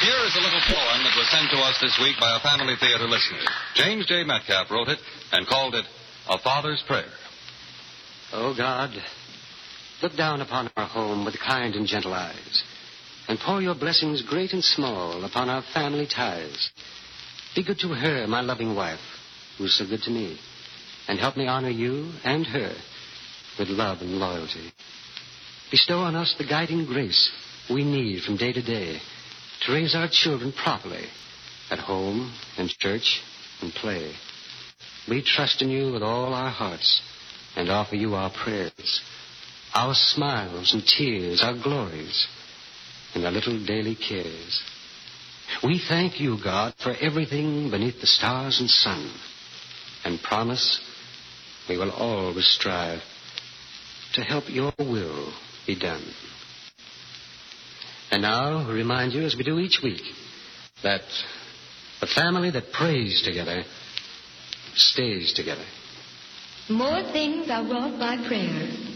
Here is a little poem that was sent to us this week by a Family Theater listener. James J. Metcalf wrote it and called it A Father's Prayer. Oh, God, look down upon our home with kind and gentle eyes, and pour your blessings great and small upon our family ties. Be good to her, my loving wife, who's so good to me, and help me honor you and her with love and loyalty. Bestow on us the guiding grace we need from day to day to raise our children properly at home and church and play. We trust in you with all our hearts and offer you our prayers, our smiles and tears, our glories, and our little daily cares. We thank you, God, for everything beneath the stars and sun, and promise we will always strive to help your will be done. And now, we remind you, as we do each week, that the family that prays together stays together. More things are wrought by prayer